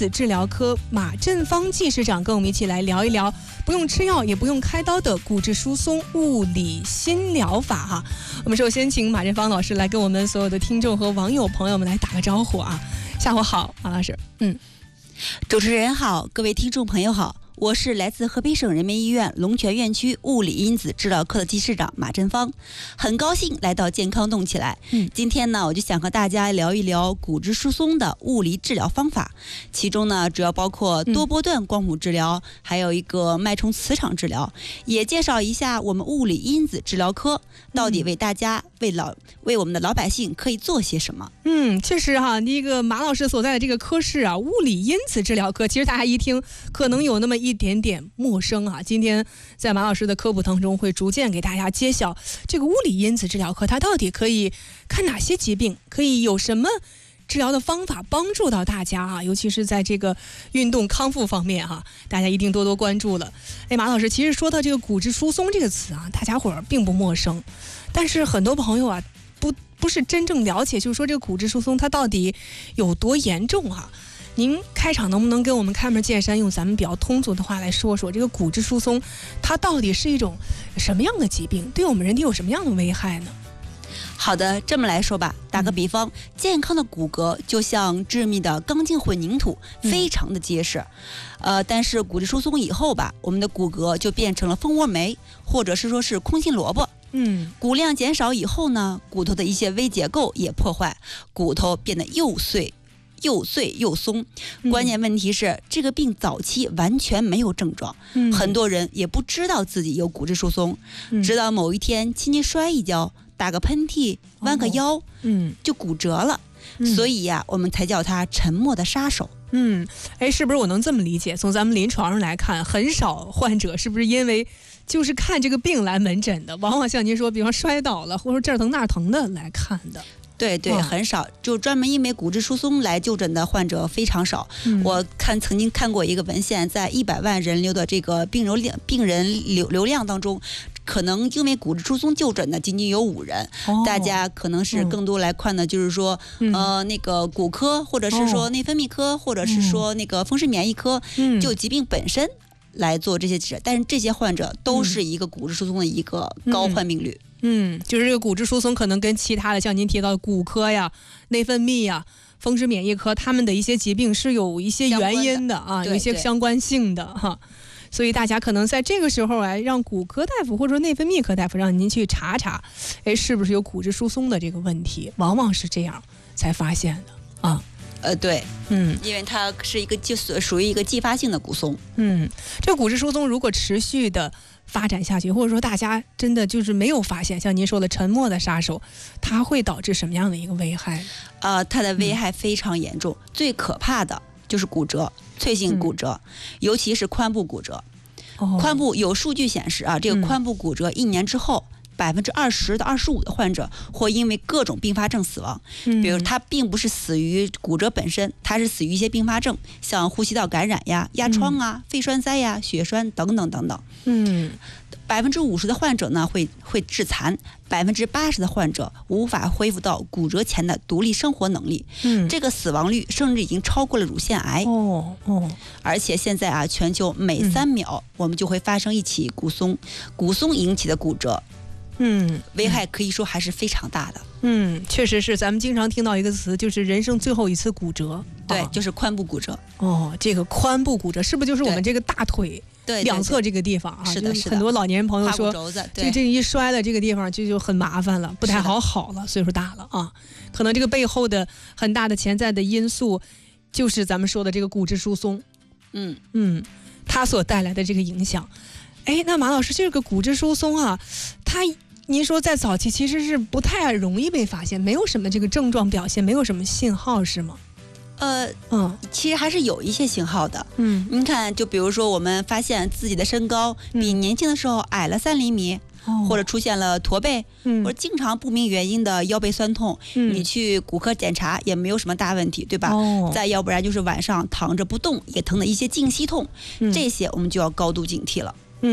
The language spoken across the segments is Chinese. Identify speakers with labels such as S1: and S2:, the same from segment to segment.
S1: 子治疗科马振芳技师长跟我们一起来聊一聊不用吃药也不用开刀的骨质疏松物理新疗法哈。我们首先请马振芳老师来跟我们所有的听众和网友朋友们来打个招呼啊。下午好，马老师。
S2: 主持人好，各位听众朋友好，我是来自河北省人民医院龙泉院区物理因子治疗科的技师长马振芳，很高兴来到健康动起来。今天呢，我就想和大家聊一聊骨质疏松的物理治疗方法，其中呢，主要包括多波段光谱治疗，还有一个脉冲磁场治疗，也介绍一下我们物理因子治疗科到底为大家为我们的老百姓可以做些什么。
S1: 确实哈，那个马老师所在的这个科室啊，物理因子治疗科，其实大家一听可能有那么一点点陌生啊。今天在马老师的科普当中，会逐渐给大家揭晓这个物理因子治疗科它到底可以看哪些疾病，可以有什么治疗的方法帮助到大家啊，尤其是在这个运动康复方面哈，大家一定多多关注了。马老师，其实说到这个骨质疏松这个词啊，大家伙儿并不陌生，但是很多朋友啊不是真正了解，就是说这个骨质疏松它到底有多严重啊？您开场能不能跟我们开门见山，用咱们比较通俗的话来说说这个骨质疏松它到底是一种什么样的疾病，对我们人体有什么样的危害呢？
S2: 好的，这么来说吧，打个比方，健康的骨骼就像致密的钢筋混凝土，非常的结实。但是骨质疏松以后吧，我们的骨骼就变成了蜂窝煤，或者是说是空心萝卜。骨量减少以后呢，骨头的一些微结构也破坏，骨头变得又碎又松。关键问题是，这个病早期完全没有症状，很多人也不知道自己有骨质疏松，直到某一天轻轻摔一跤，打个喷嚏，弯个腰，就骨折了。所以呀，我们才叫它沉默的杀手。
S1: 是不是我能这么理解？从咱们临床上来看，很少患者是不是因为就是看这个病来门诊的，往往像您说，比方摔倒了，或者这儿疼那儿疼的来看的。
S2: 对，很少，就专门因为骨质疏松来就诊的患者非常少。我曾经看过一个文献，在100万人流的这个病人流量当中，可能因为骨质疏松就诊的仅仅有5人。大家可能是更多来看的，就是说，那个骨科，或者是说内分泌科，或者是说那个风湿免疫科，就疾病本身来做这些治疗，但是这些患者都是一个骨质疏松的一个高患病率。
S1: 就是这个骨质疏松可能跟其他的像您提到的骨科呀、内分泌呀、风湿免疫科，他们的一些疾病是有一些原因的啊，有一些相关性的哈。所以大家可能在这个时候让骨科大夫或者说内分泌科大夫让您去查查，是不是有骨质疏松的这个问题，往往是这样才发现的啊。
S2: 对，因为它是一个属于一个继发性的骨松。
S1: 这骨质疏松如果持续的发展下去，或者说大家真的就是没有发现，像您说的沉默的杀手，它会导致什么样的一个危害？
S2: 它的危害非常严重，最可怕的就是骨折，脆性骨折，尤其是髋部骨折。髋部有数据显示啊，这个髋部骨折1年之后，20%到25%的患者或因为各种并发症死亡。比如他并不是死于骨折本身，他是死于一些并发症，像呼吸道感染呀、压疮啊、肺栓塞呀、血栓等等等等。50%的患者呢会致残，80%的患者无法恢复到骨折前的独立生活能力。这个死亡率甚至已经超过了乳腺癌。而且现在啊，全球每3秒我们就会发生一起骨松引起的骨折。危害可以说还是非常大的。
S1: 确实是，咱们经常听到一个词，就是人生最后一次骨折。
S2: 对，就是髋部骨折。
S1: 这个髋部骨折是不是就是我们这个大腿两侧这个地方啊？
S2: 是的，
S1: 很多老年人朋友说，这一摔了这个地方就很麻烦了，不太好了，岁数大了啊。可能这个背后的很大的潜在的因素，就是咱们说的这个骨质疏松。它所带来的这个影响。那马老师，这个骨质疏松啊，您说在早期其实是不太容易被发现，没有什么这个症状表现，没有什么信号是吗？
S2: 其实还是有一些信号的。您看，就比如说我们发现自己的身高比年轻的时候矮了3厘米，或者出现了驼背，或者经常不明原因的腰背酸痛，你去骨科检查也没有什么大问题，对吧？再要不然就是晚上躺着不动也疼的一些静息痛，这些我们就要高度警惕了。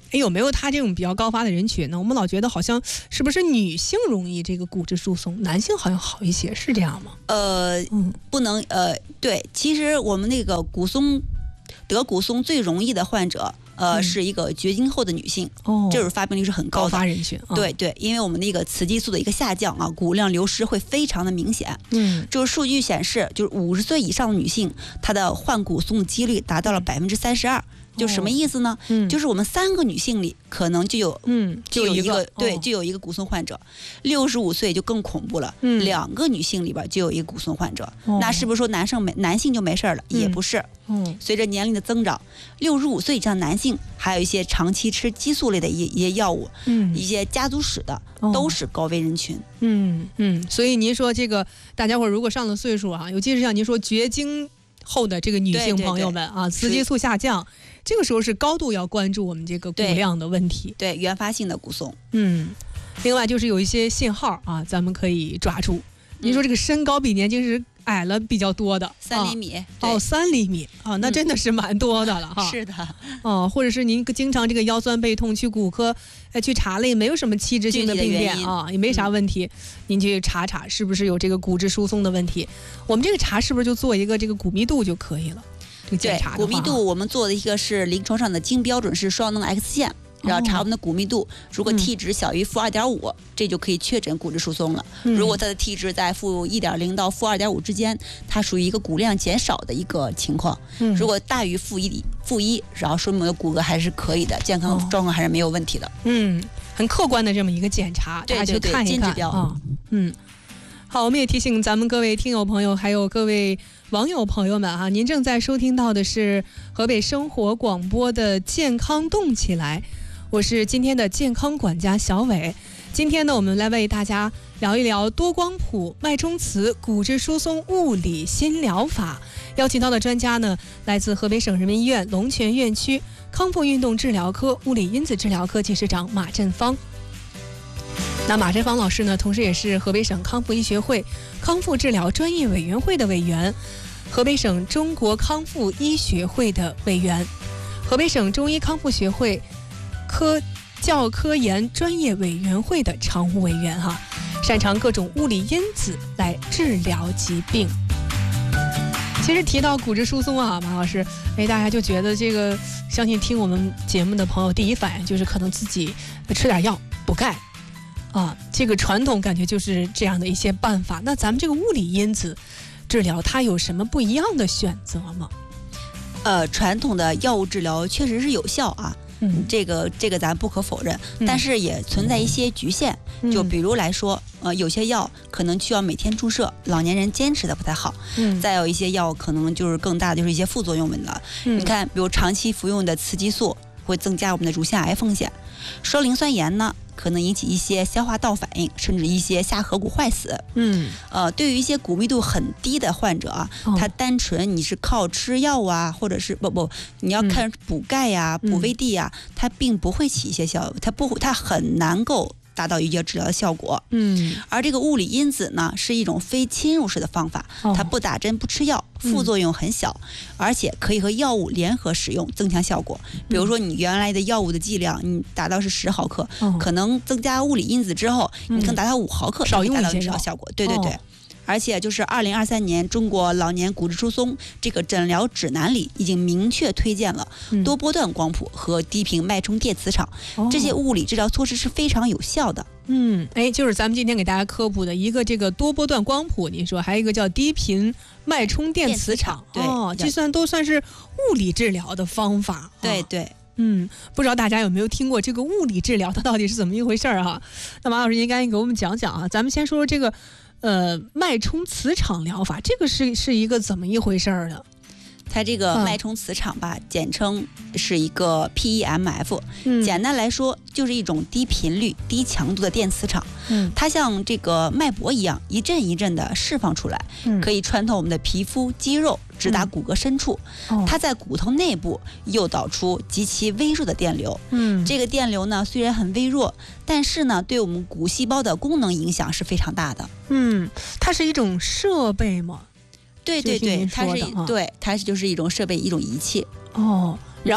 S1: 有没有他这种比较高发的人群呢？我们老觉得好像是不是女性容易这个骨质疏松，男性好像好一些，是这样吗？
S2: 不能对，其实我们那个得骨松最容易的患者。是一个绝经后的女性，这种发病率是很高的，
S1: 高发人群。
S2: 对对，因为我们那个雌激素的一个下降啊，骨量流失会非常的明显。就是数据显示，就是50岁以上的女性，她的患骨松的几率达到了32%。就什么意思呢？就是我们3个女性里可能就有一个对，就有一个骨松患者。65岁就更恐怖了，2个女性里边就有一个骨松患者。那是不是说男性就没事了？也不是。随着年龄的增长，65岁以上男性还有一些长期吃激素类的一些药物，一些家族史的都是高危人群。
S1: 所以您说这个大家伙如果上了岁数啊，尤其是像您说绝经后的这个女性朋友们啊，雌激素下降，这个时候是高度要关注我们这个骨量的问题。
S2: 对，原发性的骨松。
S1: 另外就是有一些信号啊，咱们可以抓住。您说这个身高比年轻时矮了比较多的
S2: 3厘米
S1: ，3厘米啊，那真的是蛮多的了哈。
S2: 是的，
S1: 或者是您经常这个腰酸背痛，去骨科去查了也没有什么器质性的病变啊，也没啥问题，您去查查是不是有这个骨质疏松的问题。我们这个查是不是就做一个这个骨密度就可以了？这个检查的话，
S2: 骨密度我们做的一个是临床上的经标准是双能 X 线。然后查我们的骨密度，如果 T 值小于-2.5，这就可以确诊骨质疏松了。如果它的 T 值在-1.0到-2.5之间，它属于一个骨量减少的一个情况。如果大于-1，然后说明我们的骨骼还是可以的，健康状况还是没有问题的。
S1: 很客观的这么一个检查，大家去看一看啊。好，我们也提醒咱们各位听友朋友，还有各位网友朋友们啊，您正在收听到的是河北生活广播的健康动起来。我是今天的健康管家小伟。今天呢，我们来为大家聊一聊多光谱脉冲磁骨质疏松物理新疗法。邀请到的专家呢，来自河北省人民医院龙泉院区康复运动治疗科物理因子治疗科技师长马振芳。那马振芳老师呢，同时也是河北省康复医学会康复治疗专业委员会的委员，河北省中国康复医学会的委员，河北省中医康复学会教科研专业委员会的常务委员哈，擅长各种物理因子来治疗疾病。其实提到骨质疏松啊，马老师，大家就觉得这个，相信听我们节目的朋友第一反应就是可能自己吃点药补钙啊，这个传统感觉就是这样的一些办法。那咱们这个物理因子治疗，它有什么不一样的选择吗？
S2: 传统的药物治疗确实是有效啊。这个咱不可否认，但是也存在一些局限。就比如来说，有些药可能需要每天注射，老年人坚持的不太好。再有一些药可能就是更大的就是一些副作用了。你看，比如长期服用的雌激素会增加我们的乳腺癌风险，双磷酸盐呢可能引起一些消化道反应，甚至一些下颌骨坏死。对于一些骨密度很低的患者啊，他单纯你是靠吃药啊，或者是你要看补钙呀、补维 D 呀，它并不会起一些效果，它很难够达到一些治疗的效果。而这个物理因子呢，是一种非侵入式的方法，它不打针不吃药，副作用很小，而且可以和药物联合使用，增强效果。比如说你原来的药物的剂量你达到是10毫克，可能增加物理因子之后，你可能达到5毫克，
S1: 少用一些
S2: 达到治疗效果。对。而且就是2023年中国老年骨质疏松这个诊疗指南里已经明确推荐了多波段光谱和低频脉冲电磁场，这些物理治疗措施是非常有效的。
S1: 就是咱们今天给大家科普的一个这个多波段光谱，您说还有一个叫低频脉冲电磁场，这都算是物理治疗的方法。
S2: 对。
S1: 不知道大家有没有听过这个物理治疗它到底是怎么一回事哈？那马老师应该给我们讲讲啊。咱们先说说这个脉冲磁场疗法，这个是一个怎么一回事呢？
S2: 它这个脉冲磁场吧，简称是一个 PEMF，简单来说就是一种低频率、低强度的电磁场。它像这个脉搏一样，一阵一阵的释放出来，可以穿透我们的皮肤、肌肉，直达骨骼深处。它在骨头内部诱导出极其微弱的电流。这个电流呢，虽然很微弱，但是呢，对我们骨细胞的功能影响是非常大的。
S1: 它是一种设备吗？
S2: 对，它是就是一种设备，一种仪器。
S1: 然后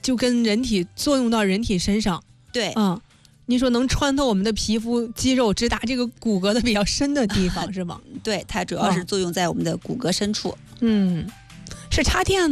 S1: 就跟人体作用到人体身上。
S2: 对，
S1: 你说能穿透我们的皮肤、肌肉，直达这个骨骼的比较深的地方，是吗？
S2: 对，它主要是作用在我们的骨骼深处。
S1: 是插电